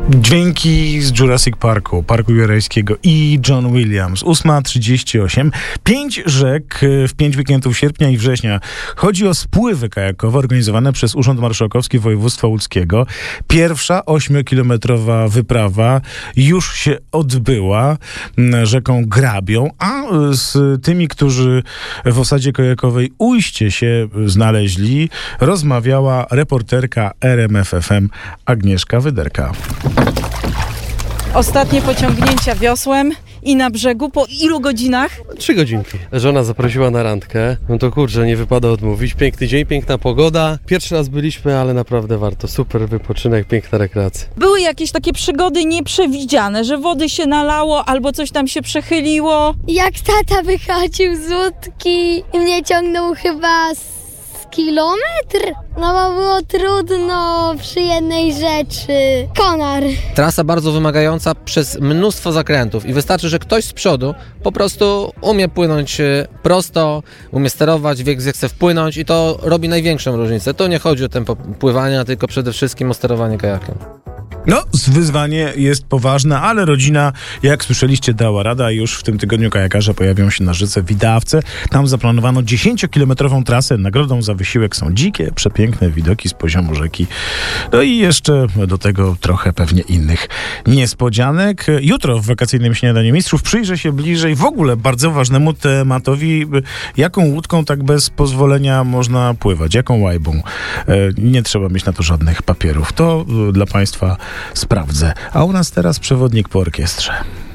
Dźwięki z Jurassic Parku, Parku Jurajskiego i John Williams. 8:38. 5 rzek w 5 weekendów sierpnia i września. Chodzi o spływy kajakowe organizowane przez Urząd Marszałkowski Województwa Łódzkiego. Pierwsza 8-kilometrowa wyprawa już się odbyła rzeką Grabią, a z tymi, którzy w osadzie kajakowej Ujście się znaleźli, rozmawiała reporterka RMF FM Agnieszka Wyderka. Ostatnie pociągnięcia wiosłem i na brzegu po ilu godzinach? 3 godzinki. Żona zaprosiła na randkę. No to kurczę, nie wypada odmówić. Piękny dzień, piękna pogoda. Pierwszy raz byliśmy, ale naprawdę warto. Super wypoczynek, piękna rekreacja. Były jakieś takie przygody nieprzewidziane, że wody się nalało albo coś tam się przechyliło? Jak tata wychodził z łódki i mnie ciągnął chyba z kilometr? No bo było trudno przy jednej rzeczy. Konar. Trasa bardzo wymagająca przez mnóstwo zakrętów i wystarczy, że ktoś z przodu po prostu umie płynąć prosto, umie sterować, wie gdzie chce wpłynąć i to robi największą różnicę. To nie chodzi o tempo pływania, tylko przede wszystkim o sterowanie kajakiem. No, wyzwanie jest poważne, ale rodzina, jak słyszeliście, dała radę. Już w tym tygodniu kajakarze pojawią się na rzece Widawce. Tam zaplanowano 10-kilometrową trasę. Nagrodą za wysiłek są dzikie, przepiękne widoki z poziomu rzeki. No i jeszcze do tego trochę pewnie innych niespodzianek. Jutro w wakacyjnym śniadaniu mistrzów przyjrzę się bliżej w ogóle bardzo ważnemu tematowi, jaką łódką tak bez pozwolenia można pływać, jaką łajbą. Nie trzeba mieć na to żadnych papierów. To dla Państwa sprawdzę. A u nas teraz przewodnik po orkiestrze.